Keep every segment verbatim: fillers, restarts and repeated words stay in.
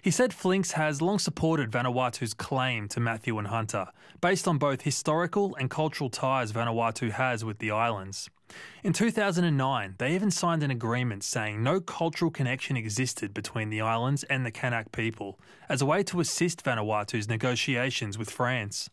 He said Flinks has long supported Vanuatu's claim to Matthew and Hunter, based on both historical and cultural ties Vanuatu has with the islands. In two thousand nine, they even signed an agreement saying no cultural connection existed between the islands and the Kanak people, as a way to assist Vanuatu's negotiations with France.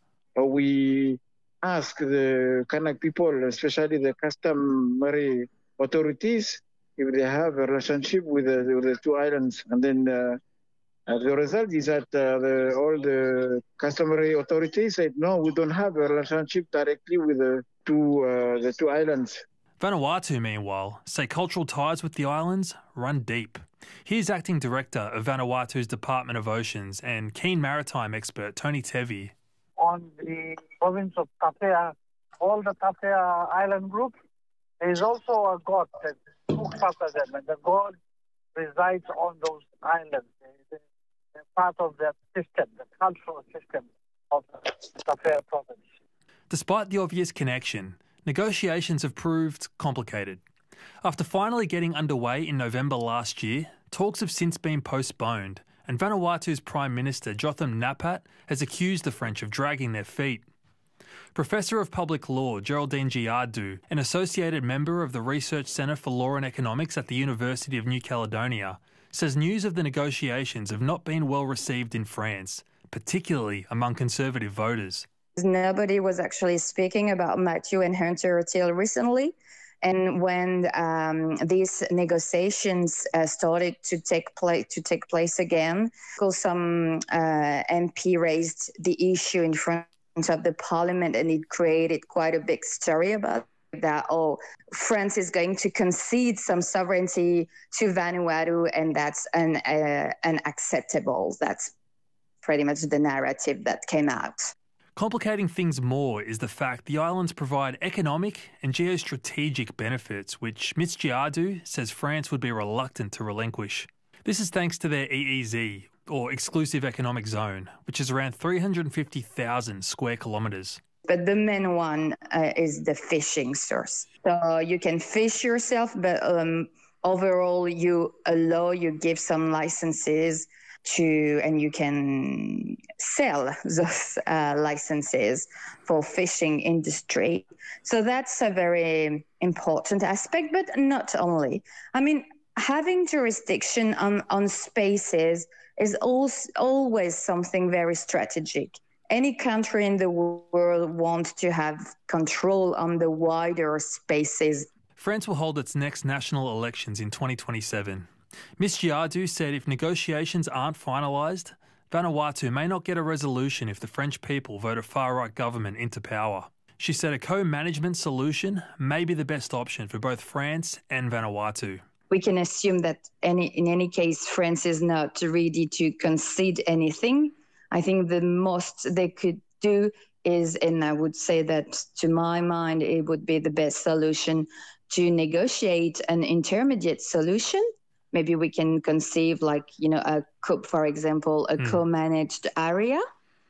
We ask the Kanak people, especially the customary authorities, if they have a relationship with the, with the two islands. And then uh, uh, the result is that uh, the, all the customary authorities said, no, we don't have a relationship directly with the two, uh, the two islands. Vanuatu, meanwhile, say cultural ties with the islands run deep. Here's Acting Director of Vanuatu's Department of Oceans and keen maritime expert Tony Tevi. On the province of Tafea, all the Tafea island group, there is also a god that looks after them, and the god resides on those islands. They're part of that system, the cultural system of the Tafea province. Despite the obvious connection, negotiations have proved complicated. After finally getting underway in November last year, talks have since been postponed, and Vanuatu's Prime Minister Jotham Napat has accused the French of dragging their feet. Professor of Public Law Geraldine Giardu, an associated member of the Research Centre for Law and Economics at the University of New Caledonia, says news of the negotiations have not been well received in France, particularly among Conservative voters. Nobody was actually speaking about Matthew and Hunter till recently. And when um, these negotiations uh, started to take place to take place again, some uh, M P raised the issue in front of the parliament, and it created quite a big story about that. Oh, France is going to concede some sovereignty to Vanuatu, and that's un, uh, unacceptable. That's pretty much the narrative that came out. Complicating things more is the fact the islands provide economic and geostrategic benefits, which Miz Giardu says France would be reluctant to relinquish. This is thanks to their E E Z, or Exclusive Economic Zone, which is around three hundred fifty thousand square kilometres. But the main one uh, is the fishing source. So you can fish yourself, but um, overall you allow, you give some licenses to, and you can sell those uh, licenses for fishing industry. So that's a very important aspect, but not only. I mean, having jurisdiction on, on spaces is also always something very strategic. Any country in the world wants to have control on the wider spaces. France will hold its next national elections in twenty twenty-seven. Miz Giardu said if negotiations aren't finalised, Vanuatu may not get a resolution if the French people vote a far-right government into power. She said a co-management solution may be the best option for both France and Vanuatu. We can assume that any, in any case, France is not ready to concede anything. I think the most they could do is, and I would say that to my mind, it would be the best solution to negotiate an intermediate solution. Maybe we can conceive like, you know, a co- for example, a mm. co-managed area,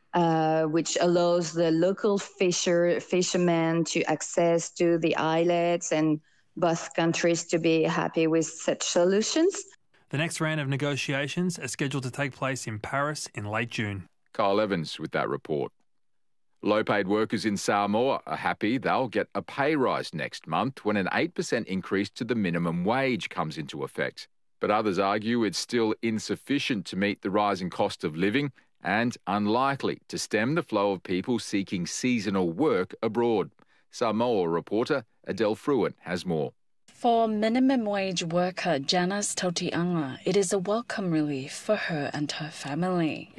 uh, which allows the local fisher fishermen to access to the islets and both countries to be happy with such solutions. The next round of negotiations are scheduled to take place in Paris in late June. Kyle Evans with that report. Low-paid workers in Samoa are happy they'll get a pay rise next month when an eight percent increase to the minimum wage comes into effect. But others argue it's still insufficient to meet the rising cost of living and unlikely to stem the flow of people seeking seasonal work abroad. Samoa reporter Adele Fruin has more. For minimum wage worker Janice Tautianga, it is a welcome relief for her and her family.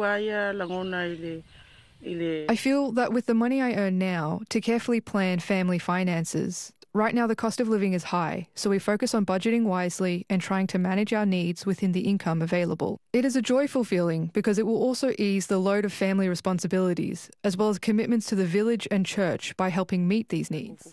I feel that with the money I earn now to carefully plan family finances, right now the cost of living is high, so we focus on budgeting wisely and trying to manage our needs within the income available. It is a joyful feeling because it will also ease the load of family responsibilities, as well as commitments to the village and church by helping meet these needs.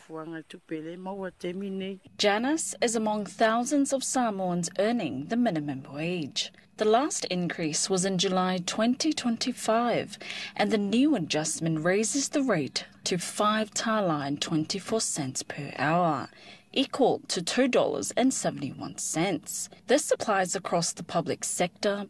Janice is among thousands of Samoans earning the minimum wage. The last increase was in July twenty twenty-five, and the new adjustment raises the rate to five tala and twenty-four cents per hour, equal to two dollars and seventy-one cents. This applies across the public sector,